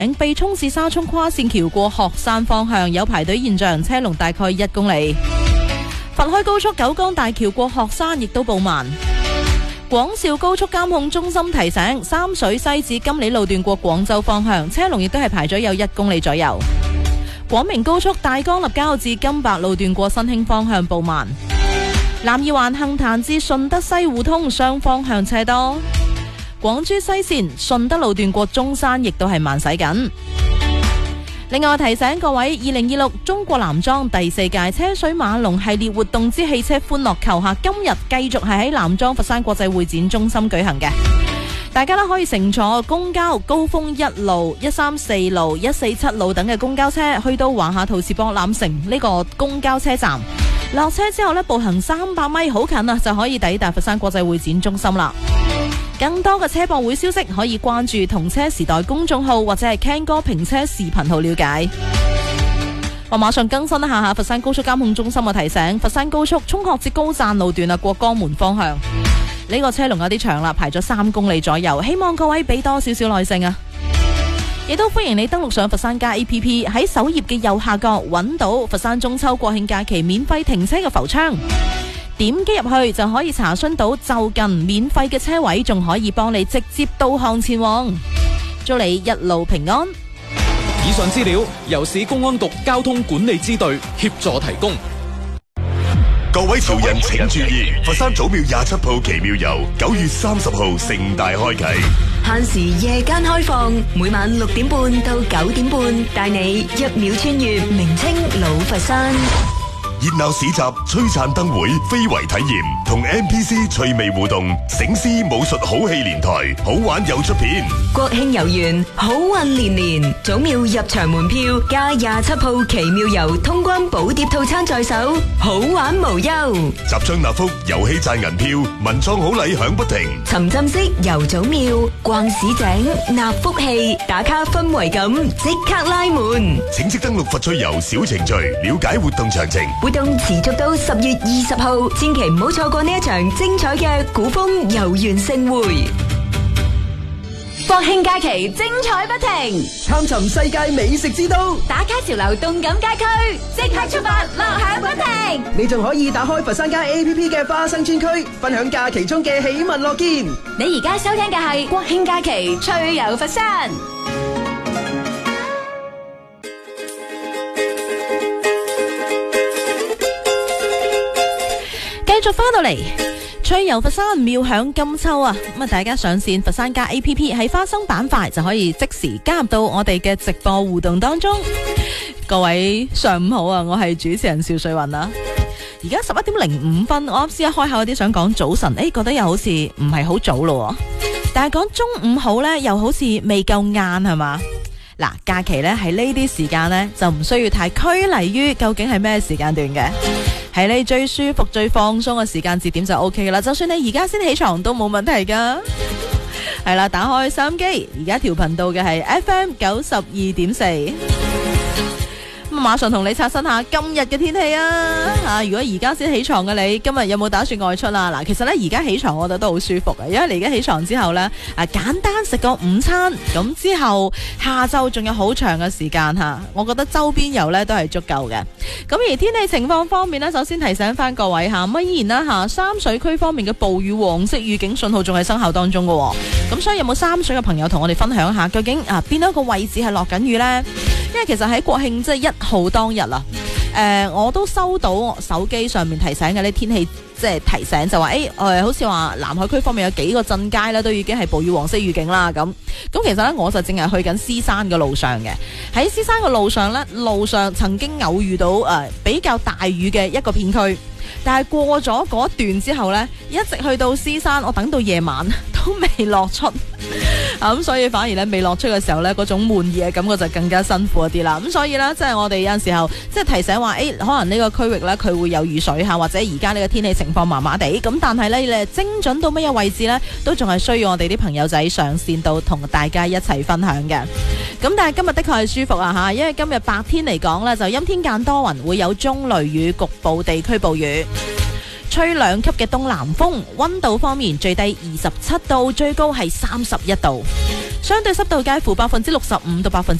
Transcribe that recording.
被涌至沙涌跨線橋過鶴山方向有排隊現象，車龍大概1公里。佛開高速九江大橋過鶴山亦都步慢。廣肇高速監控中心提醒，三水西至金里路段過廣州方向車龍亦都係排咗有1公里左右。廣明高速大江立交至金白路段過新興方向步慢。南二環杏壇至順德西互通雙方向車多。廣珠西線順德路段過中山亦都係慢駛緊。另外提醒各位，2026中國男裝第4屆車水馬龍系列活動之汽車歡樂球下，今日繼續係喺男裝佛山國際會展中心舉行嘅。大家可以乘坐公交高峰1路、134路、147路等嘅公交車，去到華夏陶瓷博覽城呢個公交車站。落車之後步行300米，好近啊，就可以抵達佛山國際會展中心啦。更多嘅車博會消息可以關注同車時代公眾號或者係 Ken 哥評車視頻號了解。我馬上更新一下佛山高速監控中心嘅提醒，佛山高速涌鶴至高贊路段過江門方向呢個車龍有啲長啦，排咗3公里左右，希望各位俾多少少耐性啊！亦都歡迎你登錄上佛山街 APP， 喺首頁嘅右下角揾到佛山中秋國慶假期免費停車嘅浮窗，點擊入去就可以查詢到就近免費嘅車位，仲可以幫你直接導航前往，祝你一路平安。 以上資料由市公安局交通管理支隊協助提供。 各位潮人請注意，佛山祖廟27鋪奇妙遊9月30號盛大開啟， 限時夜間開放，每晚6點半到9點半，帶你1秒穿越名稱老佛山。 熱鬧市集、璀璨燈會、非遺體驗同 NPC 趣味互動，醒獅武術好戲連台，好玩又出片。 國慶遊園好運連連，祖廟入場門票加27鋪奇妙遊通關寶碟套餐在手，好玩無憂。 集章納福，遊戲賺銀票，文創好禮響不停。 沉浸式遊祖廟，逛市井，納福氣，打卡氛圍感，即刻拉門。 請即登錄佛趣遊小程序，了解活動詳情。 活動持續到10月20號，千祈唔好錯過呢一場精彩嘅古風遊園盛會。國慶假期精彩不停， 探尋世界美食之都， 打卡潮流動感街區，即刻出發，樂享不停。 你仲可以打開佛山街 APP 嘅花生村區，分享假期中嘅喜聞樂見。 你而家收聽嘅係國慶假期趣遊佛山。 繼續翻到嚟趣遊佛山妙享金秋啊！咁啊，大家上線佛山加 APP 喺花生板塊就可以即時加入到我哋嘅直播互動當中。各位上午好啊，我係主持人邵瑞雲啊。而家11:05，我啱先一開口有啲想講早晨，覺得又好似唔係好早咯，但係講中午好呢，又好似未夠晏係嘛？嗱，假期呢喺呢啲時間呢，就唔需要太拘泥於究竟係咩時間段嘅。係你最舒服最放鬆嘅時間節點就 OK 噶啦，就算你而家先起床都冇問題噶。係啦，打開收音機，而家調頻道嘅係 FM 92.4。咁馬上同你刷新下今日嘅天氣啊！如果而家先起床嘅你，今日有冇打算外出啊？嗱，其實咧而家起床我覺得都好舒服嘅，因為你而家起床之後咧，簡單食個午餐，咁之後下晝仲有好長嘅時間吓，我覺得周邊遊咧都係足夠嘅。咁而天氣情況方面呢，首先提醒翻各位吓，咁依然啦吓，三水區方面嘅暴雨黃色預警信號仲係生效當中嘅，咁所以有冇三水嘅朋友同我哋分享下，究竟邊一個位置係落緊雨呢？因為其實喺國慶即係1號當日啦，我都收到手機上面提醒嘅啲天氣即係提醒，就話好似話南海區方面有幾個鎮街咧都已經係暴雨黃色預警啦。咁其實咧我就淨係去緊獅山嘅路上嘅，喺獅山嘅路上咧，路上曾經偶遇到比較大雨嘅一個片區，但係過咗嗰段之後咧，一直去到獅山，我等到夜晚都未落出。咁所以反而咧未落出嘅時候咧，嗰種悶熱嘅感覺就更加辛苦一啲啦。咁所以咧，即係我哋有陣時候即係提醒話，可能呢個區域咧佢會有雨水吓，或者而家呢個天氣情況麻麻地。咁但係咧，你精準到乜嘢位置咧，都仲係需要我哋啲朋友仔上線到同大家一齊分享嘅。咁但係今日的確係舒服啊吓，因為今日白天嚟講咧就陰天間多雲，會有中雷雨，局部地區暴雨。吹2級嘅東南風，溫度方面最低27度，最高係31度。 相對濕度介乎65%到